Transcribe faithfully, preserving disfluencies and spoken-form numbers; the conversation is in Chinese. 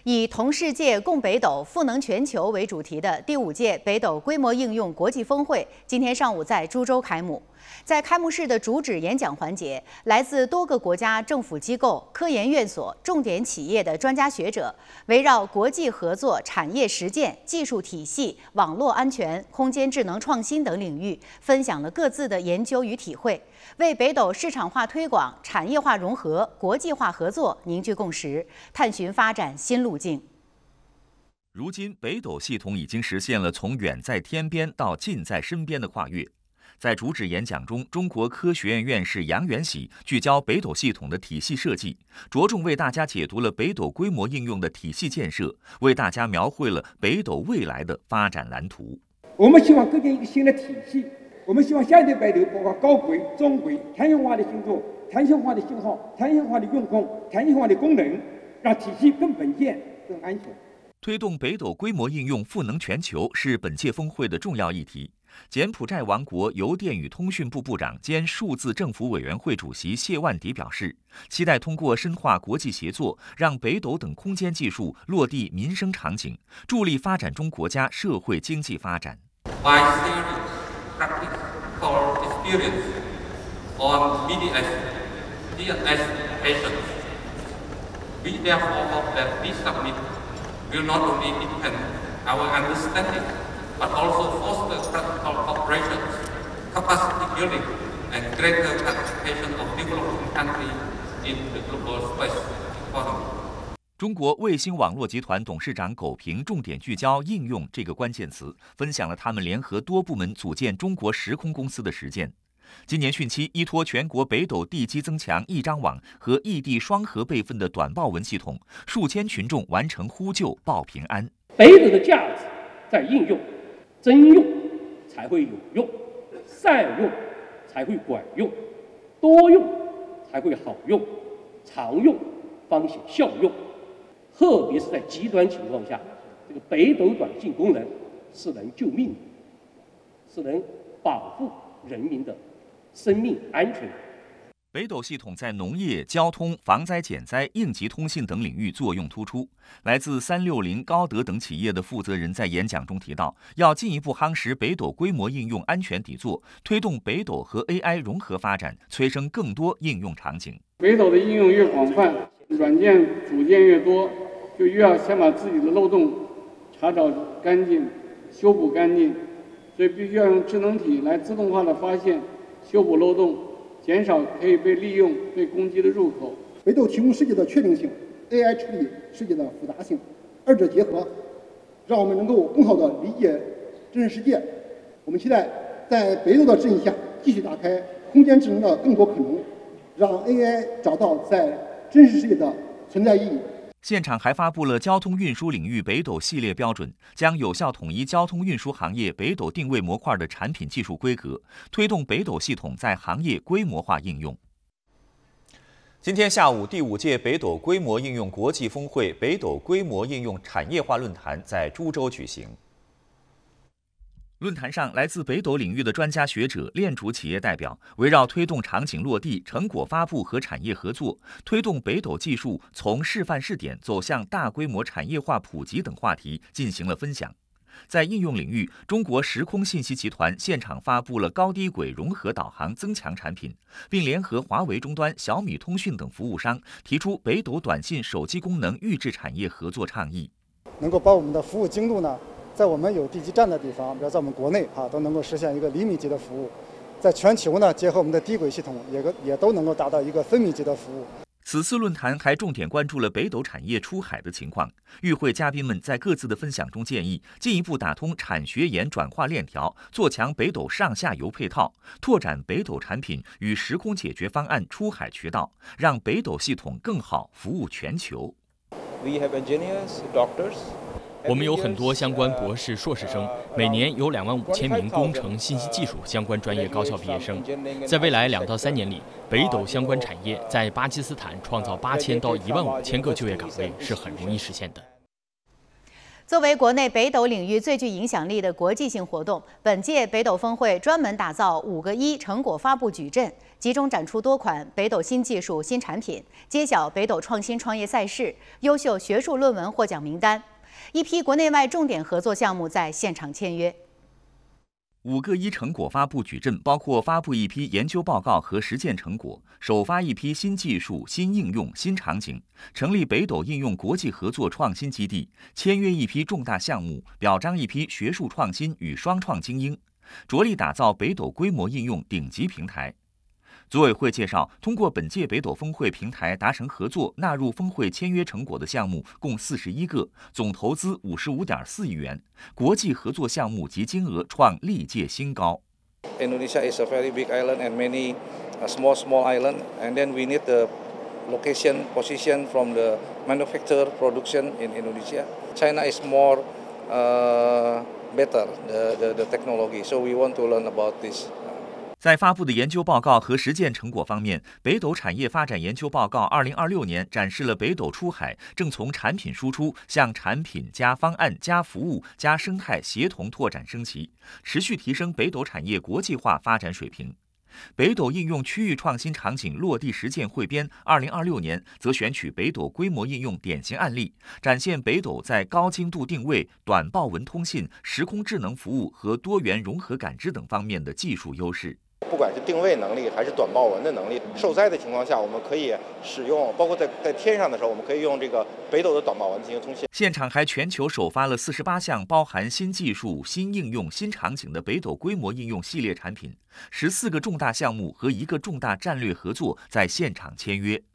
以同世界共北斗、赋能全球为主题的第五届北斗规模应用国际峰会今天上午在株洲开幕。在开幕式的主旨演讲环节，来自多个国家政府机构、科研院所、重点企业的专家学者，围绕国际合作、产业实践、技术体系、网络安全、空间智能创新等领域，分享了各自的研究与体会，为北斗市场化推广、产业化融合、国际化合作凝聚共识，探寻发展新路径。 如今，北斗系统已经实现了从远在天边到近在身边的跨越。在主旨演讲中，中国科学院院士杨元喜聚焦北斗系统的体系设计，着重为大家解读了北斗规模应用的体系建设，为大家描绘了北斗未来的发展蓝图。 我们希望构建一个新的体系，我们希望下一代北斗包括高轨、中轨、弹性化的星座、弹性化的信号、弹性化的用控、弹性化的功能，让体系更稳健、更安全。 推动北斗规模应用赋能全球是本届峰会的重要议题。柬埔寨王国邮电与通讯部部长兼数字政府委员会主席谢万迪表示，期待通过深化国际协作，让北斗等空间技术落地民生场景，助力发展中国家社会经济发展。 By sharing practical experience on B D S, D N S patients, we therefore hope that this summit will not only deepen our understanding,but also foster practical cooperation, capacity building, and greater participation of developing countries in the global space economy. 中国卫星网络集团董事长苟平重点聚焦应用这个关键词，分享了他们联合多部门组建中国时空公司的实践。今年汛期，依托全国北斗地基增强一张网和异地双核备份的短报文系统，数千群众完成呼救报平安。 北斗的价值在应用。真用才会有用，善用才会管用，多用才会好用，常用方显效用。特别是在极端情况下，这个北斗短信功能是能救命的，是能保护人民的生命安全。 北斗系统在农业、交通、防灾减灾、应急通信等领域作用突出。来自三六零、高德等企业的负责人在演讲中提到，要进一步夯实北斗规模应用安全底座，推动北斗和 A I 融合发展，催生更多应用场景。 北斗的应用越广泛，软件组件越多，就越要先把自己的漏洞查找干净、修补干净，所以必须要用智能体来自动化的发现、修补漏洞，减少可以被利用、被攻击的入口。 北斗提供世界的确定性 ，A I 处理世界的复杂性，二者结合，让我们能够更好地理解真实世界。我们期待在北斗的指引下，继续打开空间智能的更多可能，让 A I 找到在真实世界的存在意义。 现场还发布了交通运输领域北斗系列标准，将有效统一交通运输行业北斗定位模块的产品技术规格，推动北斗系统在行业规模化应用。今天下午，第五届北斗规模应用国际峰会北斗规模应用产业化论坛在株洲举行。论坛上，来自北斗领域的专家学者、链主企业代表，围绕推动场景落地、成果发布和产业合作，推动北斗技术从示范试点走向大规模产业化普及等话题进行了分享。在应用领域，中国时空信息集团现场发布了高低轨融合导航增强产品，并联合华为终端、小米通讯等服务商，提出北斗短信手机功能预制产业合作倡议， 能够把我们的服务精度呢，在我们有地基站的地方，比如在我们国内啊，都能够实现一个厘米级的服务；在全球呢，结合我们的低轨系统，也个也都能够达到一个分米级的服务。 此次论坛还重点关注了北斗产业出海的情况。与会嘉宾们在各自的分享中建议，进一步打通产学研转化链条，做强北斗上下游配套，拓展北斗产品与时空解决方案出海渠道，让北斗系统更好服务全球。 We have engineers, doctors. 我们有很多相关博士、硕士生，每年有两万五千名工程、信息技术相关专业高校毕业生。在未来两到三年里，北斗相关产业在巴基斯坦创造八千到一万五千个就业岗位是很容易实现的。 作为国内北斗领域最具影响力的国际性活动，本届北斗峰会专门打造五个一成果发布矩阵，集中展出多款北斗新技术、新产品，揭晓北斗创新创业赛事、优秀学术论文获奖名单。一批国内外重点合作项目在现场签约。 五个一成果发布矩阵包括发布一批研究报告和实践成果，首发一批新技术、新应用、新场景，成立北斗应用国际合作创新基地，签约一批重大项目，表彰一批学术创新与双创精英，着力打造北斗规模应用顶级平台。组委会介绍，通过本届北斗峰会平台达成合作，纳入峰会签约成果的项目共四十一个，总投资五十五点四亿元，国际合作项目及金额创历届新高。 Indonesia is a very big island and many small small island, and then we need the location position from the manufacture production in Indonesia. China is more uh, better the, the the technology, so we want to learn about this. 在发布的研究报告和实践成果方面，北斗产业发展研究报告二零二六年展示了北斗出海正从产品输出向产品加方案加服务加生态协同拓展升级，持续提升北斗产业国际化发展水平。北斗应用区域创新场景落地实践汇编二零二六年则选取北斗规模应用典型案例，展现北斗在高精度定位、短报文通信、时空智能服务和多元融合感知等方面的技术优势。 不管是定位能力还是短报文的能力，受灾的情况下，我们可以使用，包括在在天上的时候，我们可以用这个北斗的短报文进行通信。 现场还全球首发了四十八项包含新技术、新应用、新场景的北斗规模应用系列产品，十四个重大项目和一个重大战略合作在现场签约。